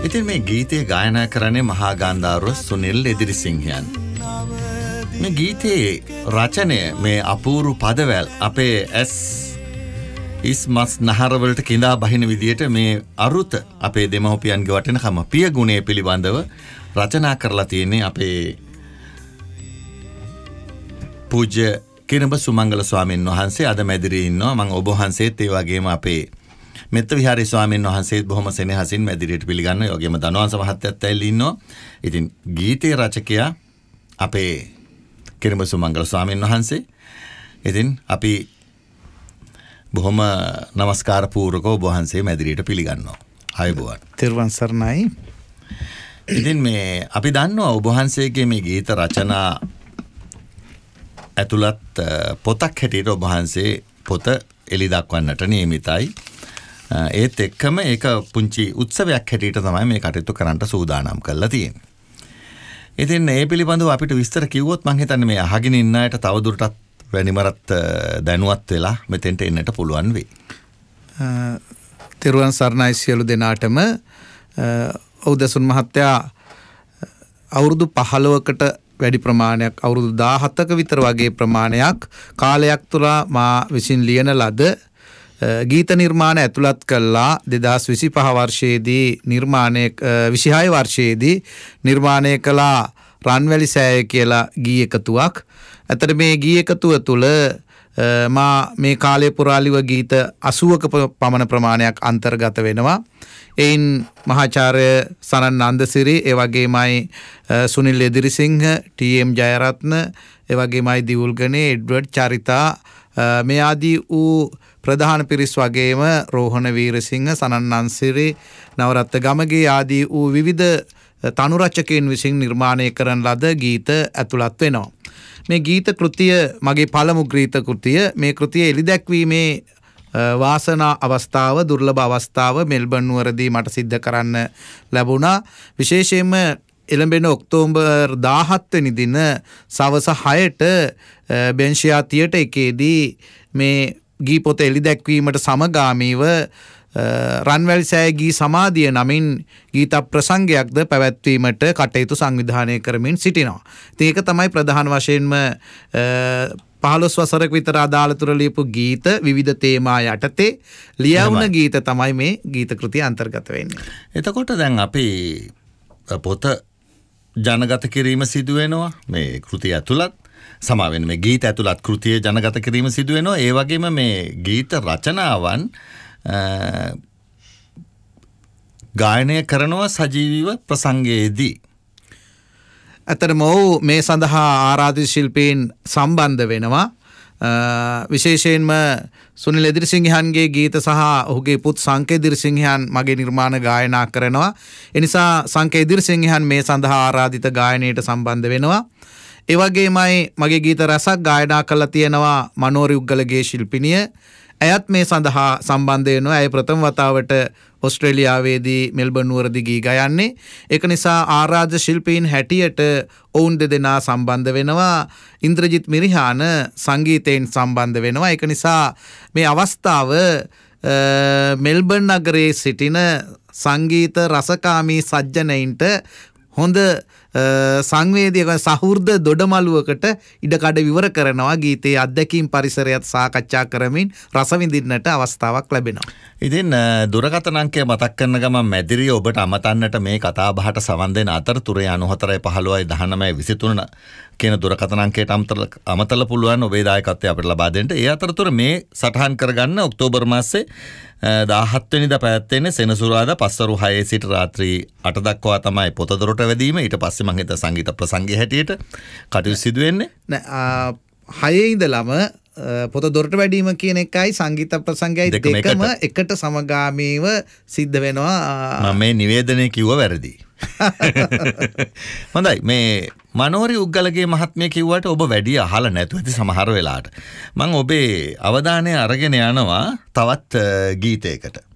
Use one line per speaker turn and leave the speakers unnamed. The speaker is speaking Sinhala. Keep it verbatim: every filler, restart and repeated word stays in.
ඉතින් මේ ගීතය ගායනා කරන්නේ මහා ගාන්ධාර සුනිල් එදිරිසිංහයන්. මේ ගීතයේ රචනය මේ අපූර්ව පදවැල් අපේ ඇස් ඉස්මස් නහරවලට කිඳා බහින විදියට මේ අරුත අපේ දෙමව්පියන්ගේ වටිනකම පිය ගුණය පිළිබඳව රචනා කරලා තියෙන්නේ අපේ පූජ්‍ය කිරඹ සුමංගල ස්වාමීන් වහන්සේ. අද මැදිරියේ ඉන්නවා. මම ඔබ වහන්සේත් ඒ වගේම අපේ මෙත්ත විහාරේ ස්වාමීන් වහන්සේත් බොහොම සෙනෙහසින් මැදිරියට පිළිගන්නවා. ඒ වගේම ධනවංශ මහත්තයත් ඇවිල්ලා ඉන්නවා. ඉතින් ගීතේ රචකයා අපේ කිරඹ සුමංගල ස්වාමීන් වහන්සේ. ඉතින් අපි බොහොම නමස්කාර පූර්වකව ඔබ වහන්සේ මැදිරියට පිළිගන්නවා. ආයුබෝවන්.
තෙරුවන් සරණයි.
ඉතින් මේ අපි දන්නවා ඔබ වහන්සේගේ මේ ගීත රචනා ඇතුළත් පොතක් හැටියට ඔබ වහන්සේ පොත එළි දක්වන්නට නියමිතයි. ඒත් එක්කම ඒක පුංචි උත්සවයක් හැටියට තමයි මේ කටයුතු කරන්න සූදානම් කරලා තියෙන්නේ. ඉතින් මේ පිළිබඳව අපිට විස්තර කිව්වොත් මම හිතන්නේ මේ අහගෙන ඉන්න අයට තවදුරටත් වැඩිමරත් දැනුවත් වෙලා මෙතෙන්ට එන්නට පුළුවන් වෙයි.
තෙරුවන් සරණයි සියලු දෙනාටම. ඔව්දසුන් මහත්තයා අවුරුදු පහළොවකට වැඩි ප්‍රමාණයක් අවුරුදු දාහතක විතර වගේ ප්‍රමාණයක් කාලයක් තුළ මා විසින් ලියන ලද ගීත නිර්මාණ ඇතුළත් කළා. දෙදහස් විසිපහ වර්ෂයේදී නිර්මාණය විසිහය වර්ෂයේදී නිර්මාණය කළා රන්වැලි සෑය කියලා ගී එකතුවක්. ඇතර මේ ගී එකතුව තුළ මා මේ කාලය පුරාලිව ගීත අසූවක පමණ ප්‍රමාණයක් අන්තර්ගත වෙනවා. එයින් මහාචාර්ය සනන් නන්දසිරි, ඒ වගේමයි සුනිල් එදිරිසිංහ, ටී එම් ජයරත්න, ඒ වගේමයි දිවුල්ගනේ, එඩ්වර්ඩ් චරිතා, මේ ආදී වූ ප්‍රධාන පිරිස් වගේම රෝහණ වීරසිංහ, සනන් නන්සිරි, නවරත්න ගමගේ ආදී වූ විවිධ තනු රචකයන් විසින් නිර්මාණය කරන ලද ගීත ඇතුළත් වෙනවා. මේ ගීත කෘතිය මගේ පළමු ගීත කෘතිය. මේ කෘතිය එළිදැක්වීමේ වාසනා අවස්ථාව, දුර්ලභ අවස්ථාව මෙල්බන් නුවරදී මට සිද්ධ කරන්න ලැබුණා. විශේෂයෙන්ම එළඹෙන ඔක්තෝබර් දාහත් වෙනි දින සවස හයට බෙන්ෂියා තියටර් එකේදී මේ ගී පොත එළිදැක්වීමට සමගාමීව රන්වැලි සෑය ගී සමාධිය නමින් ගීත ප්‍රසංගයක්ද පැවැත්වීමට කටයුතු සංවිධානය කරමින් සිටිනවා. ඉතින් ඒක තමයි ප්‍රධාන වශයෙන්ම පහළොස් වසරක විතර අදාළතුර ලියපු ගීත විවිධ තේමා යටතේ ලියවුන ගීත තමයි මේ ගීත කෘතිය අන්තර්ගත වෙන්නේ.
එතකොට දැන් අපි පොත ජනගත කිරීම සිදු වෙනවා මේ කෘතිය ඇතුළත්. සමාවෙන්න මේ ගීත ඇතුළත් කෘතිය ජනගත කිරීම සිදු වෙනවා. ඒ වගේම මේ ගීත රචනාවන් ගායනය කරනවා සජීවීව ප්‍රසංගයේදී.
ඇත්තටම ඔහු මේ සඳහා ආරාධිත ශිල්පීන් සම්බන්ධ වෙනවා. විශේෂයෙන්ම සුනිල් එදිරිසිංහයන්ගේ ගීත සහ ඔහුගේ පුත් සංක එදිරිසිංහයන් මගේ නිර්මාණ ගායනා කරනවා. එනිසා සංක එදිරිසිංහයන් මේ සඳහා ආරාධිත ගායනයට සම්බන්ධ වෙනවා. ඒ වගේමයි මගේ ගීත රසක් ගායනා කරලා තියෙනවා මනෝරි උග්ගලගේ ශිල්පිනිය. ඇයත් මේ සඳහා සම්බන්ධ වෙනවා. ඇය ප්‍රථම වතාවට ඔස්ට්‍රේලියාවේදී මෙල්බන් නුවරදී ගී ගයන්නේ. ඒක නිසා ආරාධිත ශිල්පීන් හැටියට ඔවුන් දෙදෙනා සම්බන්ධ වෙනවා. ඉන්ද්‍රජිත් මිරිහාන සංගීතයෙන් සම්බන්ධ වෙනවා. ඒක නිසා මේ අවස්ථාව මෙල්බන් නගරයේ සිටින සංගීත රසකාමී සජ්ජනයින්ට හොඳ සංවේදීක සහෘද දොඩමළුවකට ඉඩකඩ විවර කරනවා. ගීතයේ අත්දැකීම් පරිසරයත් සාකච්ඡා කරමින් රස විඳින්නට අවස්ථාවක් ලැබෙනවා.
ඉතින් දුරකථන අංකය මතක් කරන ගමන් මැදිරිය ඔබට අමතන්නට මේ කතා බහට සවන් දෙන අතරතුරේ අනූහතරයි පහළොවයි දහනවයි විසිතුන කියන දුරකථන අංකයට අමතල පුළුවන් ඔබේ දායකත්වය අපිට ලබා දෙන්න. ඒ අතරතුර මේ සටහන් කරගන්න ඔක්තෝබර් මාසේ දාහත් වෙනිදා පැවැත්වෙන්නේ සෙනසුරාදා පස්වරු හයේ සිට රාත්‍රී අට දක්වා තමයි පොත දොරට වැදීම. ඊට පස්සේ මම හිත සංගීත ප්‍රසංගය හැටියට කටයුතු සිදු වෙන්නේ.
නෑ හයේ ඉඳලම පොත දොරට වැඩීම කියන එකයි සංගීත ප්‍රසංගයයි දෙකම එකට සමගාමීව සිද්ධ වෙනවා.
මම මේ නිවේදනය කිව්ව වැරදි. හොඳයි. මේ මනෝරි උග්ගලගේ මහත්මිය කිව්වට ඔබ වැඩි අහලා නැතුව ඇති සමහර වෙලාවට. මම ඔබේ අවධානය අරගෙන යනවා තවත් ගීතයකට.